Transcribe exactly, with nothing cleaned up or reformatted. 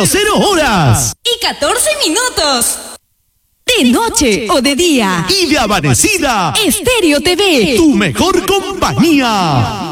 horas. Y catorce minutos. De noche o de día. Y de amanecida. Estéreo T V. Tu mejor compañía.